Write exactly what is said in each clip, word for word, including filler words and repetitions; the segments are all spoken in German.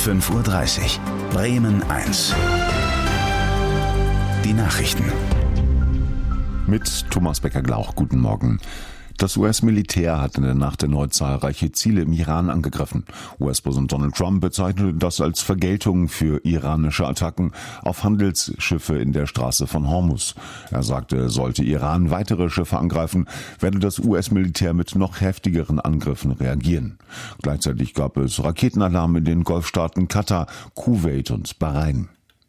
fünf Uhr dreißig. Bremen eins. Die Nachrichten. Mit Thomas Becker-Glauch. Guten Morgen. Das U S-Militär hat in der Nacht erneut zahlreiche Ziele im Iran angegriffen. U S-Präsident Donald Trump bezeichnete das als Vergeltung für iranische Attacken auf Handelsschiffe in der Straße von Hormuz. Er sagte, sollte Iran weitere Schiffe angreifen, werde das U S-Militär mit noch heftigeren Angriffen reagieren. Gleichzeitig gab es Raketenalarm in den Golfstaaten Katar, Kuwait und Bahrain.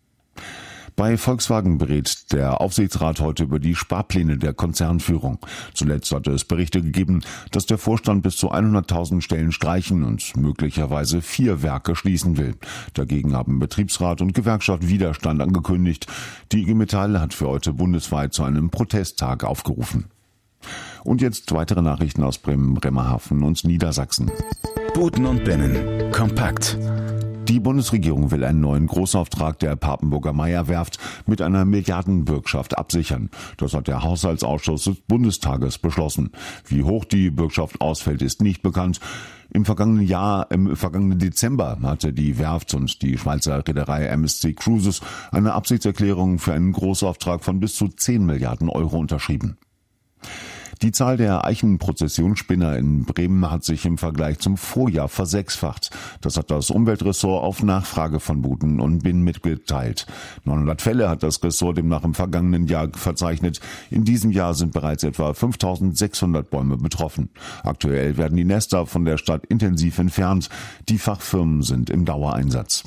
Bei Volkswagen berät der Aufsichtsrat heute über die Sparpläne der Konzernführung. Zuletzt hatte es Berichte gegeben, dass der Vorstand bis zu hunderttausend Stellen streichen und möglicherweise vier Werke schließen will. Dagegen haben Betriebsrat und Gewerkschaft Widerstand angekündigt. Die I G Metall hat für heute bundesweit zu einem Protesttag aufgerufen. Und jetzt weitere Nachrichten aus Bremen, Bremerhaven und Niedersachsen. Booten und Binnen. Kompakt. Die Bundesregierung will einen neuen Großauftrag der Papenburger Meyer-Werft mit einer Milliardenbürgschaft absichern. Das hat der Haushaltsausschuss des Bundestages beschlossen. Wie hoch die Bürgschaft ausfällt, ist nicht bekannt. Im vergangenen Jahr, im vergangenen Dezember hatte die Werft und die Schweizer Reederei M S C Cruises eine Absichtserklärung für einen Großauftrag von bis zu zehn Milliarden Euro unterschrieben. Die Zahl der Eichenprozessionsspinner in Bremen hat sich im Vergleich zum Vorjahr versechsfacht. Das hat das Umweltressort auf Nachfrage von Buten und Binnen mitgeteilt. neunhundert Fälle hat das Ressort demnach im vergangenen Jahr verzeichnet. In diesem Jahr sind bereits etwa fünftausendsechshundert Bäume betroffen. Aktuell werden die Nester von der Stadt intensiv entfernt. Die Fachfirmen sind im Dauereinsatz.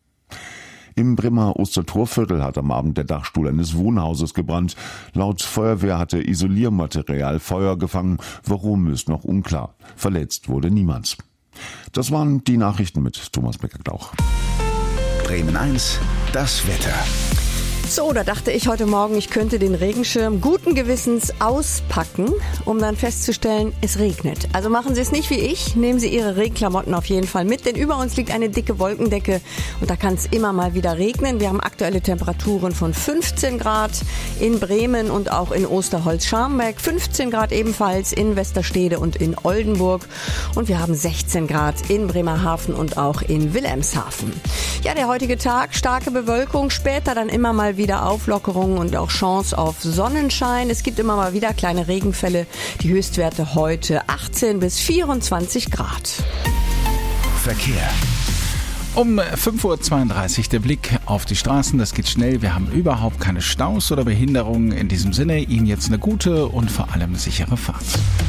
Im Bremer Ostertorviertel hat am Abend der Dachstuhl eines Wohnhauses gebrannt. Laut Feuerwehr hatte Isoliermaterial Feuer gefangen. Warum, ist noch unklar. Verletzt wurde niemand. Das waren die Nachrichten mit Thomas Becker-Glauch. Bremen eins, das Wetter. So, da dachte ich heute Morgen, ich könnte den Regenschirm guten Gewissens auspacken, um dann festzustellen, es regnet. Also machen Sie es nicht wie ich, nehmen Sie Ihre Regenklamotten auf jeden Fall mit, denn über uns liegt eine dicke Wolkendecke und da kann es immer mal wieder regnen. Wir haben aktuelle Temperaturen von fünfzehn Grad in Bremen und auch in Osterholz-Scharmbeck, fünfzehn Grad ebenfalls in Westerstede und in Oldenburg und wir haben sechzehn Grad in Bremerhaven und auch in Wilhelmshaven. Ja, der heutige Tag, starke Bewölkung, später dann immer mal wieder Auflockerungen und auch Chance auf Sonnenschein. Es gibt immer mal wieder kleine Regenfälle. Die Höchstwerte heute achtzehn bis vierundzwanzig Grad. Verkehr. Um fünf Uhr zweiunddreißig der Blick auf die Straßen. Das geht schnell. Wir haben überhaupt keine Staus oder Behinderungen. In diesem Sinne Ihnen jetzt eine gute und vor allem sichere Fahrt.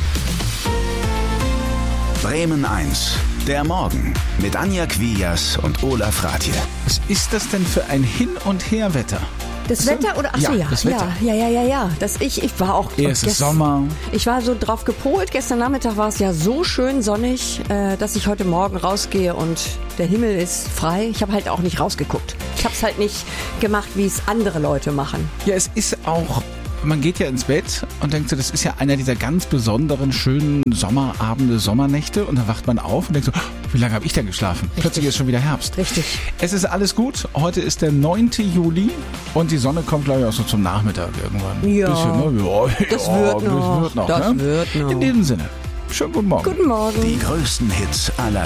Bremen eins. Der Morgen mit Anja Quias und Olaf Rathje. Was ist das denn für ein Hin- und Herwetter? Das Wetter oder? Achso, Ja, ja, das Wetter. ja, ja, ja, ja, ja. Das ich, ich war auch. Es ist gest- Sommer. Ich war so drauf gepolt. Gestern Nachmittag war es ja so schön sonnig, äh, dass ich heute Morgen rausgehe und der Himmel ist frei. Ich habe halt auch nicht rausgeguckt. Ich habe es halt nicht gemacht, wie es andere Leute machen. Ja, es ist auch, man geht ja ins Bett und denkt so, das ist ja einer dieser ganz besonderen, schönen Sommerabende, Sommernächte und dann wacht man auf und denkt so, wie lange habe ich denn geschlafen? Richtig. Plötzlich ist schon wieder Herbst. Richtig. Es ist alles gut. Heute ist der neunte Juli und die Sonne kommt, glaube ich, auch so zum Nachmittag irgendwann. Ja. Bisschen, ne? ja, Das ja, wird noch. Das wird noch. Das ne? wird noch. In diesem Sinne, schönen guten Morgen. Guten Morgen. Die größten Hits aller